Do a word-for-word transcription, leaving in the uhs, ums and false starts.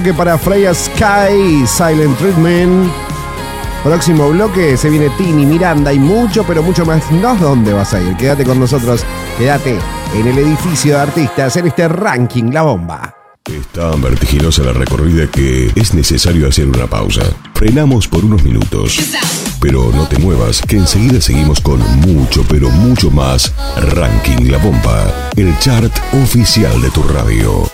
Que para Freya Sky, Silent Treatment. Próximo bloque se viene Tini, Miranda y mucho, pero mucho más. No, ¿dónde vas a ir? Quédate con nosotros, quédate en el edificio de artistas, en este ranking La Bomba. Es tan vertiginosa la recorrida que es necesario hacer una pausa. Frenamos por unos minutos. Pero no te muevas, que enseguida seguimos con mucho, pero mucho más Ranking La Bomba, el chart oficial de tu radio.